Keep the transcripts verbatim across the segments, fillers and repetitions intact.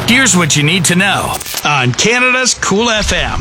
Here's what you need to know on Canada's Cool F M.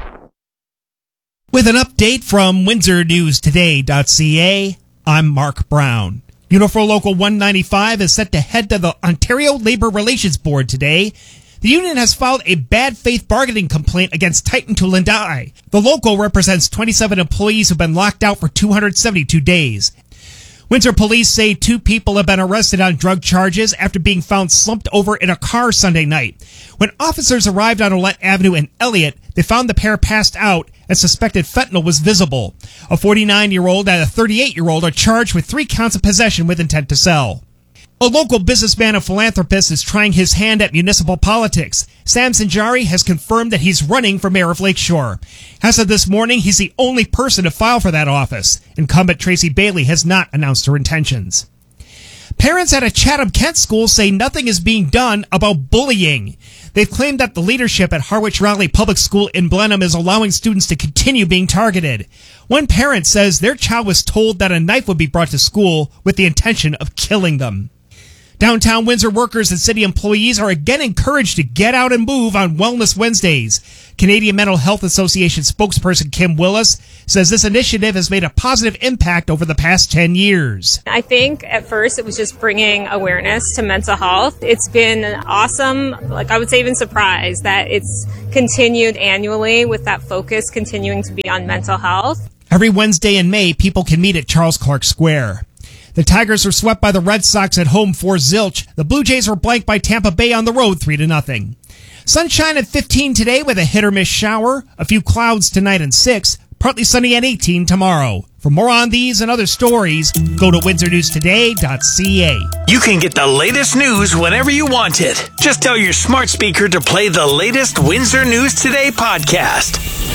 With an update from Windsor News Today dot C A, I'm Mark Brown. Unifor Local one ninety-five is set to head to the Ontario Labour Relations Board today. The union has filed a bad faith bargaining complaint against Titan Tulindai. The local represents twenty-seven employees who have been locked out for two hundred seventy-two days. Windsor police say two people have been arrested on drug charges after being found slumped over in a car Sunday night. When officers arrived on Olette Avenue in Elliott, they found the pair passed out and suspected fentanyl was visible. A forty-nine-year-old and a thirty-eight-year-old are charged with three counts of possession with intent to sell. A local businessman and philanthropist is trying his hand at municipal politics. Sam Sinjari has confirmed that he's running for mayor of Lakeshore. As of this morning, he's the only person to file for that office. Incumbent Tracy Bailey has not announced her intentions. Parents at a Chatham-Kent school say nothing is being done about bullying. They've claimed that the leadership at Harwich Raleigh Public School in Blenheim is allowing students to continue being targeted. One parent says their child was told that a knife would be brought to school with the intention of killing them. Downtown Windsor workers and city employees are again encouraged to get out and move on Wellness Wednesdays. Canadian Mental Health Association spokesperson Kim Willis says this initiative has made a positive impact over the past ten years. I think at first it was just bringing awareness to mental health. It's been awesome, like I would say even surprised that it's continued annually with that focus continuing to be on mental health. Every Wednesday in May, people can meet at Charles Clark Square. The Tigers were swept by the Red Sox at home four zilch. The Blue Jays were blanked by Tampa Bay on the road three to nothing. Sunshine at fifteen today with a hit or miss shower. A few clouds tonight and six. Partly sunny at eighteen tomorrow. For more on these and other stories, go to Windsor News Today dot C A. You can get the latest news whenever you want it. Just tell your smart speaker to play the latest Windsor News Today podcast.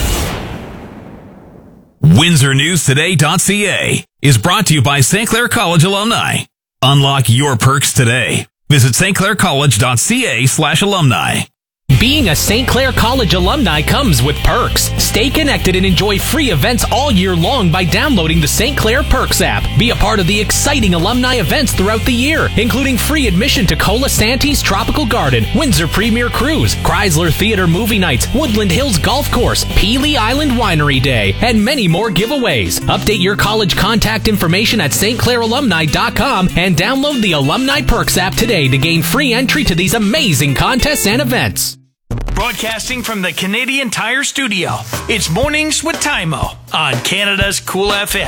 Windsor News Today dot C A is brought to you by Saint Clair College alumni. Unlock your perks today. Visit Saint Clair College dot C A slash alumni. Being a Saint Clair College alumni comes with perks. Stay connected and enjoy free events all year long by downloading the Saint Clair Perks app. Be a part of the exciting alumni events throughout the year, including free admission to Colasanti's Tropical Garden, Windsor Premier Cruise, Chrysler Theater Movie Nights, Woodland Hills Golf Course, Peely Island Winery Day, and many more giveaways. Update your college contact information at S T Clair Alumni dot com and download the Alumni Perks app today to gain free entry to these amazing contests and events. Broadcasting from the Canadian Tire Studio, it's Mornings with Tymo on Canada's Cool F M.